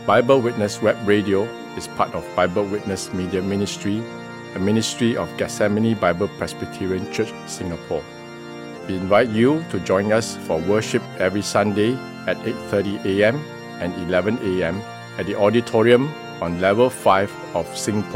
Bible Witness Web Radio is part of Bible Witness Media Ministry, a ministry of Gethsemane Bible Presbyterian Church, Singapore. We invite you to join us for worship every Sunday at 8:30 a.m. and 11 a.m. at the auditorium on level 5 of Singapore